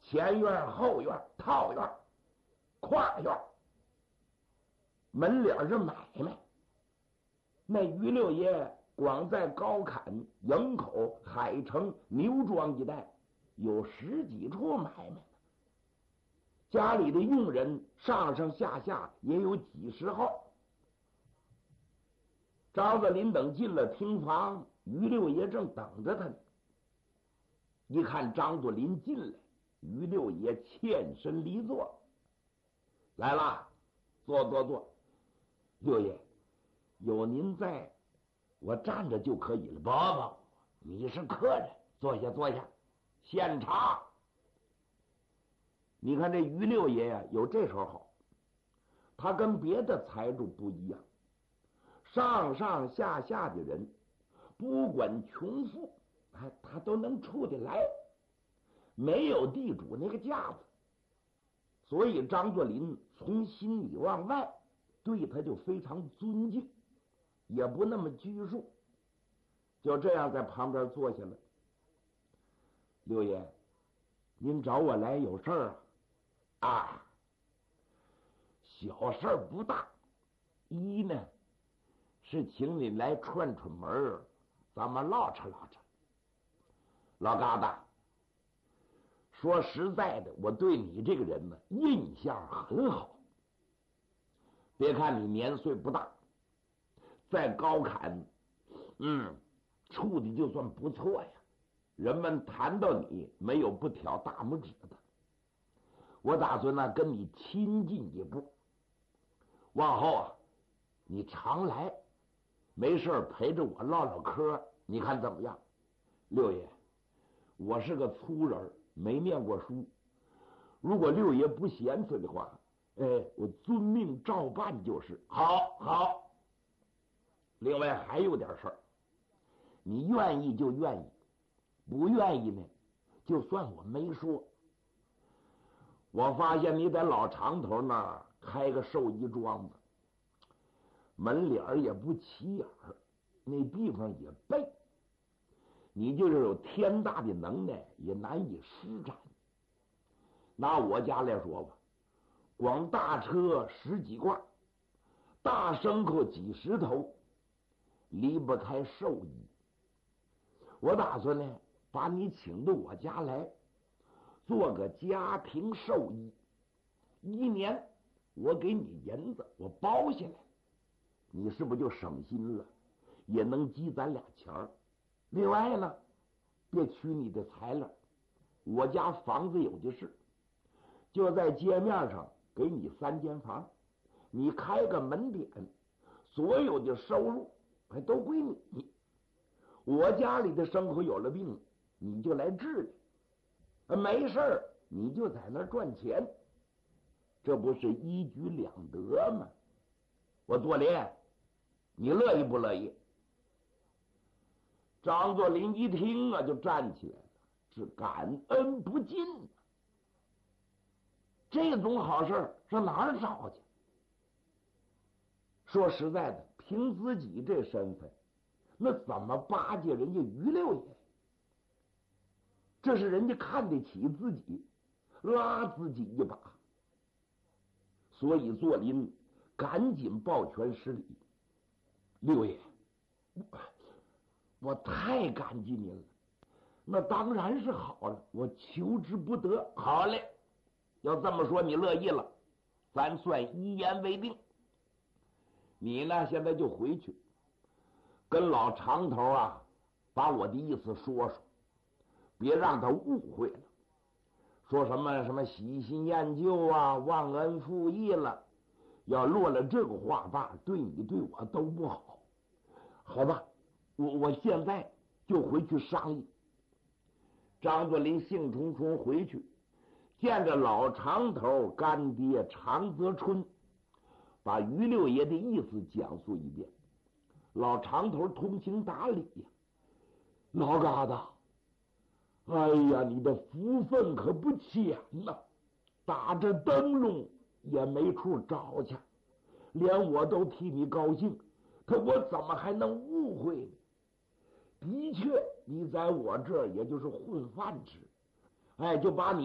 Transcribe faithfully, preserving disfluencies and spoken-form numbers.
前院、后院、套院、跨院，门脸是买卖。那于六爷光在高坎、营口、海城、牛庄一带有十几处买卖，家里的佣人上上下下也有几十号。张子林等进了厅房，于六爷正等着他呢。一看张作霖进来，于六爷欠身离座，来了，坐坐坐。六爷，有您在，我站着就可以了。不不，你是客人，坐下坐下，献茶。你看这于六爷呀、啊，有这手好，他跟别的财主不一样，上上下下的人，不管穷富，哎，他都能处得来，没有地主那个架子。所以张作霖从心里往外对他就非常尊敬，也不那么拘束，就这样在旁边坐下了。六爷，您找我来有事儿啊？啊，小事儿不大。一呢，是请你来串串门，咱们唠扯唠扯。老疙瘩，说实在的，我对你这个人呢印象很好。别看你年岁不大，在高坎，嗯，处的就算不错呀。人们谈到你，没有不挑大拇指的。我打算呢跟你亲近一步，往后啊，你常来，没事陪着我唠唠嗑，你看怎么样？六爷，我是个粗人，没念过书，如果六爷不嫌弃的话，哎，我遵命照办就是。好，好。另外还有点事儿，你愿意就愿意，不愿意呢，就算我没说。我发现你在老长头那儿开个寿衣庄子，门脸也不起眼儿，那地方也背，你就是有天大的能耐也难以施展。拿我家来说吧，光大车十几挂，大牲口几十头，离不开寿衣。我打算呢把你请到我家来，做个家庭寿衣，一年我给你银子，我包下来，你是不是就省心了，也能积攒俩钱儿。另外呢，别取你的财了，我家房子有的是，就在街面上给你三间房，你开个门店，所有的收入还都归你。我家里的牲口有了病，你就来治理，没事儿你就在那儿赚钱，这不是一举两得吗？我作霖，你乐意不乐意？张作霖一听啊，就站起来了，是感恩不尽。这种好事上哪儿找去？说实在的，凭自己这身份，那怎么巴结人家于六爷？这是人家看得起自己，拉自己一把。所以作霖赶紧抱拳施礼：六爷，我我太感激您了，那当然是好了，我求之不得。好嘞，要这么说你乐意了，咱算一言为定。你呢现在就回去跟老长头啊把我的意思说说，别让他误会了，说什么什么喜新厌旧啊，忘恩负义了，要落了这个话吧，对你对我都不好。好吧，我我现在就回去商议。张作霖兴冲冲回去，见着老长头干爹常泽春，把于六爷的意思讲述一遍。老长头通情达理呀，老疙瘩，哎呀，你的福分可不浅呐，打着灯笼也没处找去，连我都替你高兴，可我怎么还能误会呢？的确，你在我这儿也就是混饭吃，哎，就把你